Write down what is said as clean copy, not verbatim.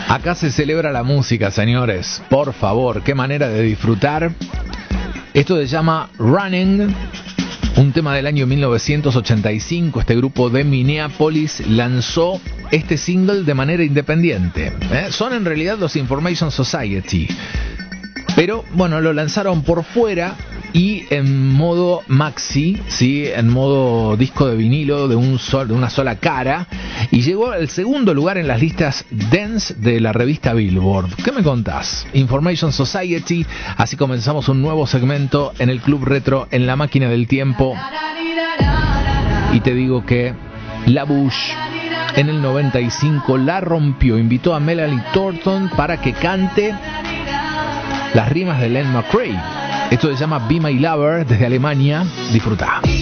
Acá se celebra la música, señores. Por favor, qué manera de disfrutar. Esto se llama Running, un tema del año 1985. Este grupo de Minneapolis lanzó este single de manera independiente. Son en realidad los Information Society, pero bueno, lo lanzaron por fuera y en modo maxi, ¿sí? En modo disco de vinilo de una sola cara, y llegó al segundo lugar en las listas dance de la revista Billboard. ¿Qué me contás? Information Society. Así comenzamos un nuevo segmento en el Club Retro, en la máquina del tiempo. Y te digo que La Bush en el 95 la rompió. Invitó a Melanie Thornton para que cante las rimas de Len McRae. Esto se llama Be My Lover, desde Alemania. Disfruta.